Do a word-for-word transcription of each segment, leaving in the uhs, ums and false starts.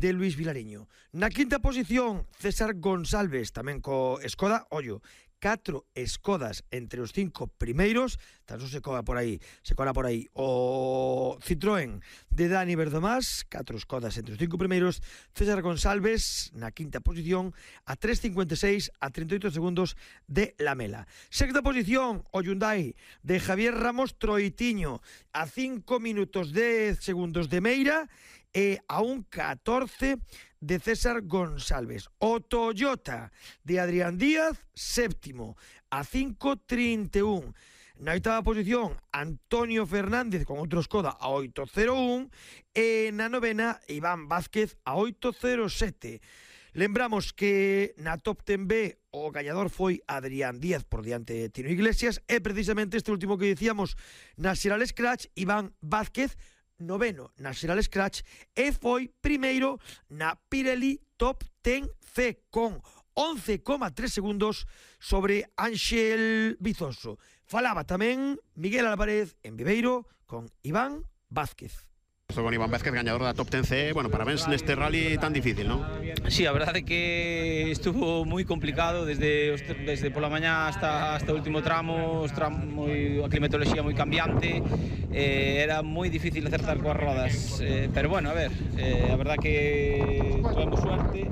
de Luis Vilariño. Na quinta posición, César Gonçalves, tamén co Skoda, ollo, catro Skodas entre os cinco primeiros, tan só se cola por aí, se cola por aí o Citroën de Dani Verdomás, catro Skodas entre os cinco primeiros, César Gonçalves na quinta posición, a tres cincuenta e seis, a trinta e oito segundos de Lamela. Sexta posición, o Hyundai de Javier Ramos Troitiño, a cinco minutos dez segundos de Meira, e a un catorce de César Gonçalves. O Toyota de Adrián Díaz, séptimo, a cinco trinta e un. Na oitava posición, Antonio Fernández con outro Skoda a oito cero un, e na novena, Iván Vázquez a oito cero sete. Lembramos que na Top dez B o gañador foi Adrián Díaz por diante de Tino Iglesias, e precisamente este último que dicíamos na Xeral Scratch, Iván Vázquez, noveno na Xeral Scratch, e foi primeiro na Pirelli Top dez C con once coma tres segundos sobre Ángel Vizoso. Falaba tamén Miguel Álvarez en Viveiro con Iván Vázquez. Con Iván Vázquez, gañador da Top dez C, bueno, parabéns neste rally tan difícil, non? Sí, a verdade é que estuvo moi complicado desde desde pola mañá hasta hasta o último tramo, os tramos moi, a climatoloxía moi cambiante, eh, era moi difícil acertar coas rodas, eh, pero bueno, a ver, eh, a verdade que tivemos suerte,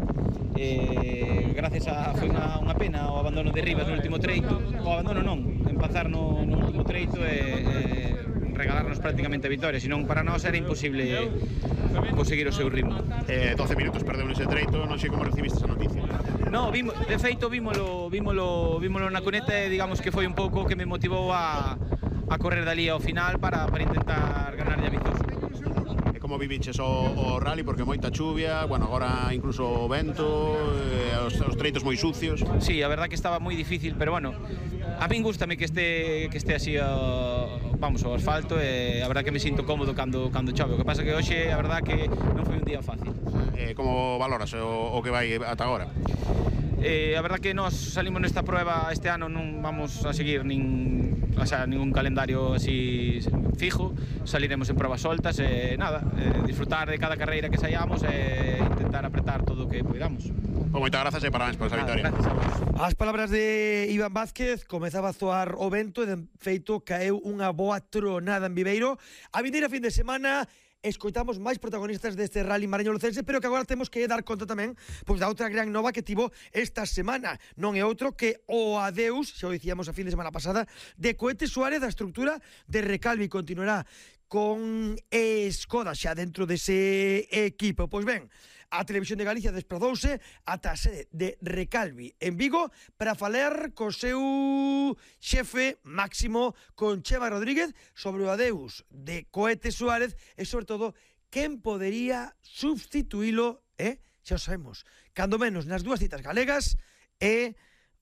eh, gracias a, foi unha, unha pena o abandono de Rivas no último treito, o abandono non, empazar no, no último treito e... Eh, regalarnos prácticamente a vitória, senón para nós era imposible conseguir o seu ritmo. Eh, doce minutos perdeu nese treito, non sei como recibiste esa noticia. No, vimo, de feito vímolo, vímolo, vímolo na cuneta e digamos que foi un pouco que me motivou a, a correr dali ao final para, para intentar ganarlle a Vizoso. E como viviches o, o rally, porque moita chuvia, bueno, agora incluso o vento, eh, os, os treitos moi sucios. Sí, a verdad que estaba moi difícil, pero bueno, a min gústame que este que este así o, vamos, o asfalto, e a verdad que me sinto cómodo cando cando chove. O que pasa que hoxe a verdad que non foi un día fácil. Eh, como valoras o, o que vai ata agora? Eh, a verdad que nós salimos nesta prueba este ano, non vamos a seguir nin, o sea, ningún calendario así fijo, saliremos en pruebas soltas e nada, eh, disfrutar de cada carreira que saiamos e intentar apretar todo o que poidamos. Pues moitas grazas e parabéns por esa vitória. Gracias a vos. As palabras de Iván Vázquez, comezaba a zoar o vento e de feito caeu unha boa tronada en Viveiro. A vindeira fin de semana escoitamos máis protagonistas deste rally mareño-lucense, pero que agora temos que dar conta tamén pois da outra gran nova que tivo esta semana. Non é outro que o adeus, xa o dicíamos a fin de semana pasada, de Cohete Suárez da estrutura de Recalvi. Continuará con Skoda xa dentro dese equipo. Pois ben, a Televisión de Galicia desprazouse ata a sede de Recalvi en Vigo para falar co seu xefe máximo, con Chema Rodríguez, sobre o adeus de Cohete Suárez e, sobre todo, quen podería substituílo, eh? xa o sabemos, cando menos nas dúas citas galegas, é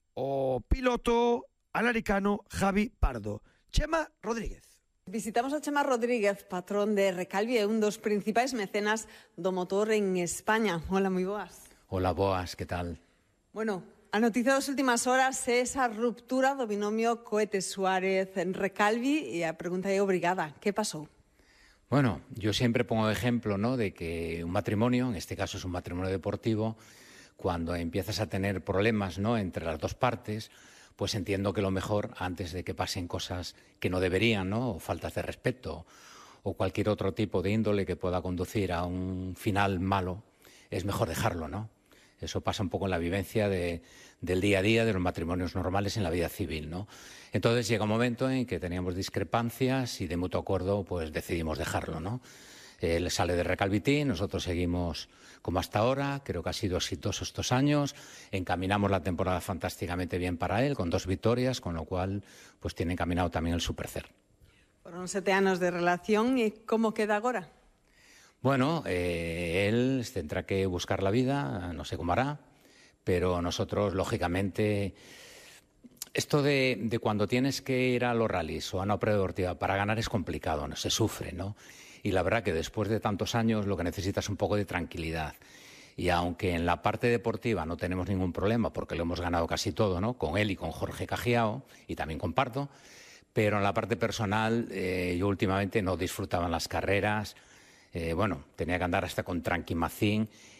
o piloto alaricano Javi Pardo. Chema Rodríguez. Visitamos a Chema Rodríguez, patrón de Recalvi e un dos principais mecenas do motor en España. Hola, moi boas. Hola, boas, que tal? Bueno, a noticia das últimas horas é esa ruptura do binomio Cohete Suárez en Recalvi e a pregunta é obrigada. Que pasou? Bueno, yo siempre pongo ejemplo, ¿no?, de que un matrimonio, en este caso es un matrimonio deportivo, cuando empiezas a tener problemas, ¿no?, entre las dos partes, pues entiendo que lo mejor, antes de que pasen cosas que no deberían, ¿no?, o faltas de respeto o cualquier otro tipo de índole que pueda conducir a un final malo, es mejor dejarlo, ¿no? Eso pasa un poco en la vivencia de, del día a día de los matrimonios normales en la vida civil, ¿no? Entonces llega un momento en que teníamos discrepancias y de mutuo acuerdo pues decidimos dejarlo, ¿no? Él sale de Recalvi Team, nosotros seguimos como hasta ahora, creo que ha sido exitoso estos años, encaminamos la temporada fantásticamente bien para él, con dos victorias, con lo cual pues tiene encaminado también el Supercer. Foron sete anos de relación e como queda agora? Bueno, eh, él tendrá que buscar la vida, no sé cómo hará, pero nosotros, lógicamente, esto de, de cuando tienes que ir a los rallies o a una prueba deportiva para ganar es complicado, ¿no? Se sufre, ¿no? Y la verdad que después de tantos años lo que necesitas es un poco de tranquilidad. Y aunque en la parte deportiva no tenemos ningún problema, porque lo hemos ganado casi todo, ¿no?, con él y con Jorge Cajiao, y también con Pardo, pero en la parte personal eh, yo últimamente no disfrutaba en las carreras. Eh, bueno, tenía que andar hasta con Tranquimacín